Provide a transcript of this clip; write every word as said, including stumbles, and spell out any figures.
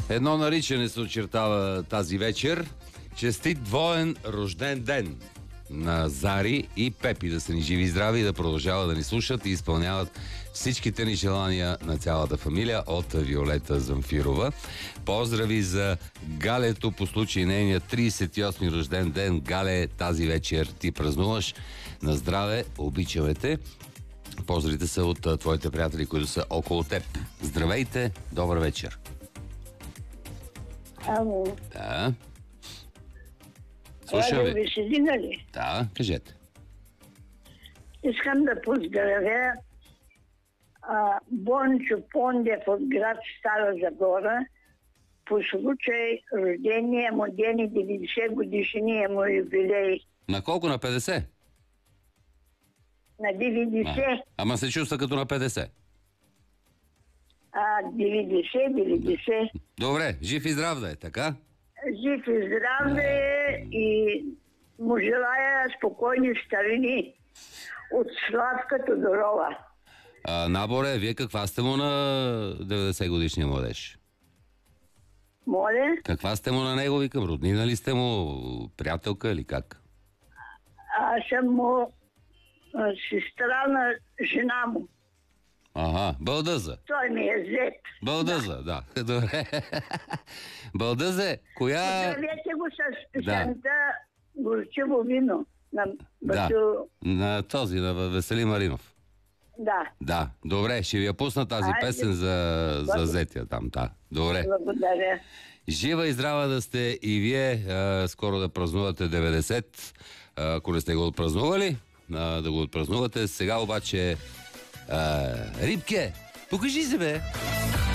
Едно наричане се очертава тази вечер. Честит двоен рожден ден на Зари и Пепи, да са ни живи и здрави и да продължават да ни слушат и изпълняват всичките ни желания на цялата фамилия от Виолета Замфирова. Поздрави за Галето по случай нейния тридесет и осми рожден ден. Гале, тази вечер ти празнуваш. На здраве, обичаме те. Поздравите са от а, твоите приятели, които са около теб. Здравейте, добър вечер. Ало. Да. Слушам Радио ви. Веселина ли? Да, кажете. Искам да поздравя а, Бончо Пондев от град Стара Загора по случай рождения му ден и деветдесет годишния му юбилей. На колко? На петдесет? На деветдесет. А, ама се чувства като на петдесет. А, деветдесет, деветдесет. Добре, жив и здрав да е, така? Жив и здрав да е и му желая спокойни старини от Славка Тодорова. А, Наборе, вие каква сте му на деветдесет годишния младеж? Моля? Каква сте му на него, викам? Роднина ли сте му? Приятелка или как? Аз съм му а, сестра на жена му. Ага, Бълдъза. Той ми е зет. Бълдъза, да. Добре. Бълдъзе, коя... Здравейте го с Да. песента Горчиво вино на Да, Батю. на този, на Весели Маринов. Да. Да, добре, ще ви я пусна тази Айде. песен за, за зетия там, да. Добре. Благодаря. Жива и здрава да сте и вие. А, скоро да празнувате деветдесет. А, ако не сте го отпразнували, а, да го отпразнувате. Сега обаче... А, Рибке, покажи се, бе!